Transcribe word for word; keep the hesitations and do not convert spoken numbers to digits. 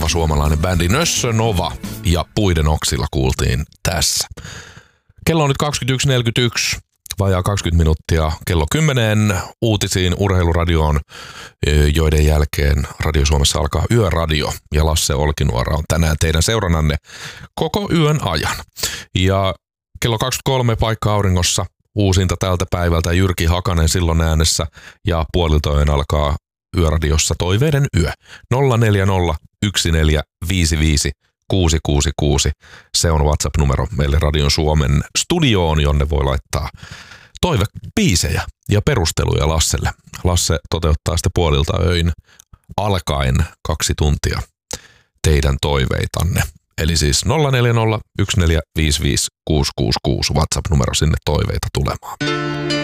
loistava suomalainen bändi Nössö Nova ja Puiden oksilla kuultiin tässä. Kello on nyt kaksikymmentäyksi neljäkymmentäyksi, vajaa kaksikymmentä minuuttia kello kymmenen uutisiin urheiluradioon, joiden jälkeen Radio Suomessa alkaa Yöradio ja Lasse Olkinuora on tänään teidän seurannanne koko yön ajan. Ja kello kaksikymmentäkolme Paikka auringossa uusinta tältä päivältä Jyrki Hakanen silloin äänessä ja puoliltojen alkaa Yöradiossa Toiveiden yö. nolla neljä nolla yksi neljä viisi viisi kuusi kuusi kuusi. Se on WhatsApp-numero meille Radion Suomen studioon, jonne voi laittaa toivebiisejä ja perusteluja Lasselle. Lasse toteuttaa sitä puolilta öin alkaen kaksi tuntia teidän toiveitanne. Eli siis nolla neljä nolla yksi neljä viisi viisi kuusi kuusi kuusi WhatsApp-numero sinne toiveita tulemaan.